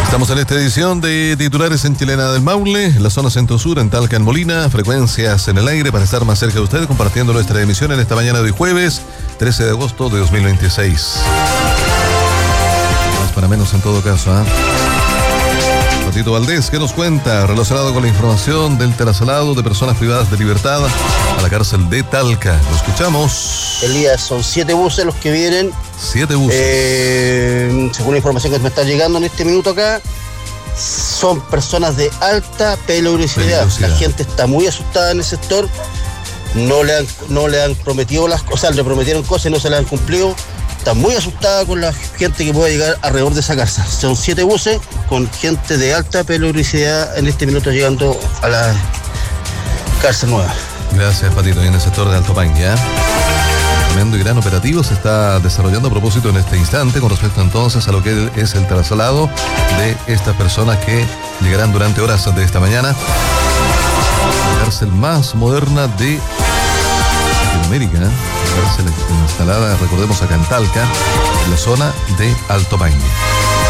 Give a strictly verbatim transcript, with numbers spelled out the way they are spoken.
Estamos en esta edición de Titulares en Chilena del Maule, en la zona centro-sur, en Talca, en Molina, frecuencias en el aire para estar más cerca de ustedes, compartiendo nuestra emisión en esta mañana de hoy jueves, trece de agosto de dos mil veintiséis. Más para menos en todo caso, ¿eh? Patito Valdés, ¿qué nos cuenta relacionado con la información del traslado de personas privadas de libertad a la cárcel de Talca? Lo escuchamos. Elías, son siete buses los que vienen. Siete buses. Eh, según la información que me está llegando en este minuto acá, son personas de alta peligrosidad. peligrosidad. La gente está muy asustada en el sector. No le han, no le han prometido las cosas, le prometieron cosas y no se las han cumplido. Está muy asustada con la gente que puede llegar alrededor de esa cárcel. Son siete buses con gente de alta peligrosidad en este minuto llegando a la cárcel nueva. Gracias, Patito. Y en el sector de Alto Paine, ¿ya? Tremendo y gran operativo se está desarrollando a propósito en este instante con respecto entonces a lo que es el traslado de estas personas que llegarán durante horas de esta mañana a la cárcel más moderna de Latinoamérica, ¿eh? La cárcel instalada, recordemos, acá en Talca, en la zona de Alto Paine.